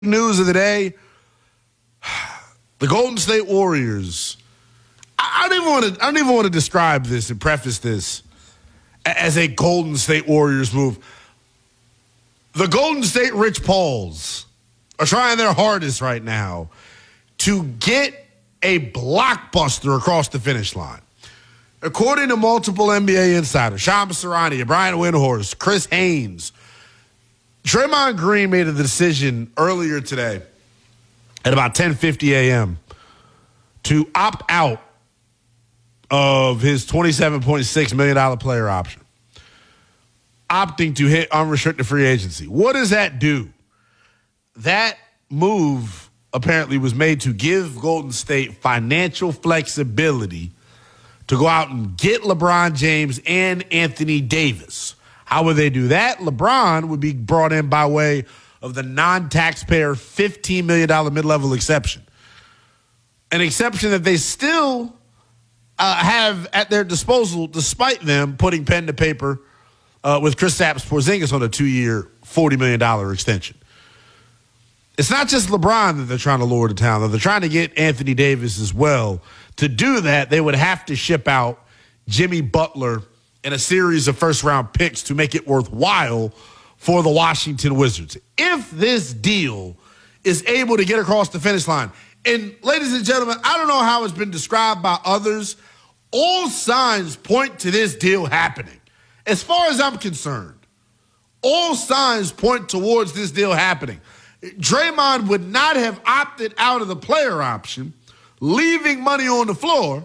news of the day, the Golden State Warriors. I don't even want to describe this and preface this as a Golden State Warriors move. The Golden State Rich Pauls are trying their hardest right now to get a blockbuster across the finish line. According to multiple NBA insiders, Shams Charania, Brian Windhorst, Chris Haynes, Draymond Green made a decision earlier today at about 10:50 a.m. to opt out of his $27.6 million player option, opting to hit unrestricted free agency. What does that do? That move apparently was made to give Golden State financial flexibility to go out and get LeBron James and Anthony Davis. How would they do that? LeBron would be brought in by way of the non-taxpayer $15 million mid-level exception. An exception that they still have at their disposal, despite them putting pen to paper with Kristaps Porzingis on a 2-year, $40 million extension. It's not just LeBron that they're trying to lure to town, though. They're trying to get Anthony Davis as well. To do that, they would have to ship out Jimmy Butler and a series of first-round picks to make it worthwhile for the Washington Wizards. If this deal is able to get across the finish line, and ladies and gentlemen, I don't know how it's been described by others, all signs point to this deal happening. As far as I'm concerned, all signs point towards this deal happening. Draymond would not have opted out of the player option, leaving money on the floor,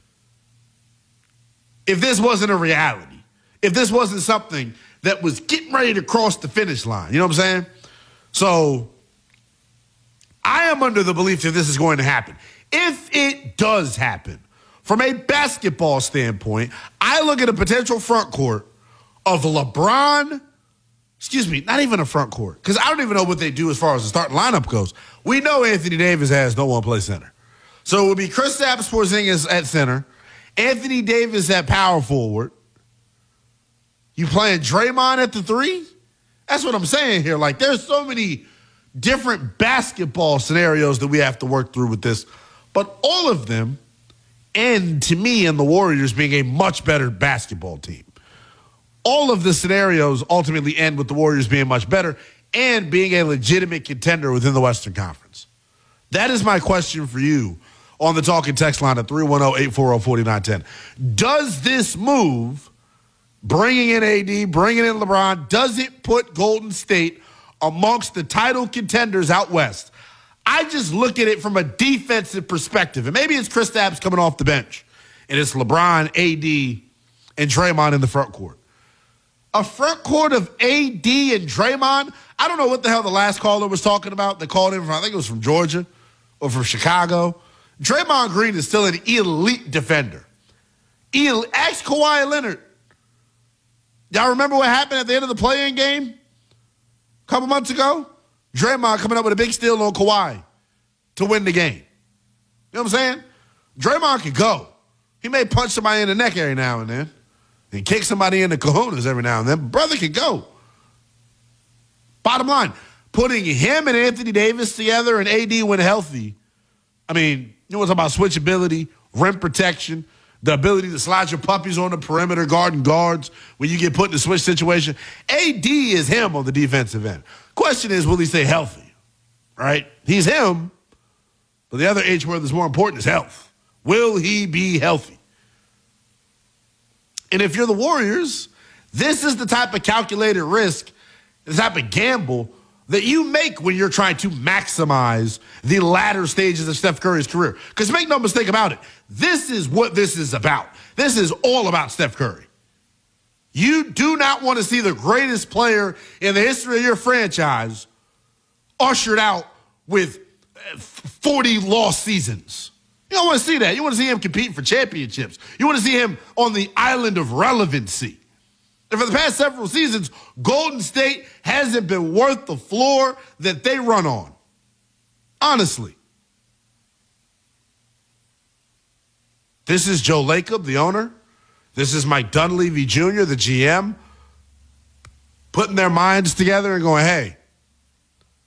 if this wasn't a reality, if this wasn't something that was getting ready to cross the finish line. You know what I'm saying? So I am under the belief that this is going to happen. If it does happen, from a basketball standpoint, I look at a potential front court of LeBron, not even a front court, because I don't even know what they do as far as the starting lineup goes. We know Anthony Davis has no one play center. So it would be Kristaps Porzingis at center, Anthony Davis at power forward. You playing Draymond at the 3? That's what I'm saying here. Like, there's so many different basketball scenarios that we have to work through with this. But all of them end, to me, in the Warriors being a much better basketball team. All of the scenarios ultimately end with the Warriors being much better and being a legitimate contender within the Western Conference. That is my question for you on the talking text line at 310-840-4910. Does this move, bringing in AD, bringing in LeBron, does it put Golden State amongst the title contenders out west? I just look at it from a defensive perspective. And maybe it's Kristaps coming off the bench, and it's LeBron, AD, and Draymond in the front court. A front court of AD and Draymond, I don't know what the hell the last caller was talking about. They called in from, I think it was from Georgia or from Chicago. Draymond Green is still an elite defender. Ask Kawhi Leonard. Y'all remember what happened at the end of the play-in game a couple months ago? Draymond coming up with a big steal on Kawhi to win the game. You know what I'm saying? Draymond could go. He may punch somebody in the neck every now and then and kick somebody in the kahunas every now and then. Brother could go. Bottom line, putting him and Anthony Davis together and AD when healthy, I mean, you want to talk about switchability, rim protection, the ability to slide your puppies on the perimeter, guarding guards when you get put in a switch situation. AD is him on the defensive end. Question is, will he stay healthy? Right? He's him, but the other H word that's more important is health. Will he be healthy? And if you're the Warriors, this is the type of calculated risk, the type of gamble that you make when you're trying to maximize the latter stages of Steph Curry's career. Because make no mistake about it, this is what this is about. This is all about Steph Curry. You do not want to see the greatest player in the history of your franchise ushered out with 40 lost seasons. You don't want to see that. You want to see him compete for championships. You want to see him on the island of relevancy. And for the past several seasons, Golden State hasn't been worth the floor that they run on. Honestly. This is Joe Lacob, the owner. This is Mike Dunleavy Jr., the GM, putting their minds together and going, hey,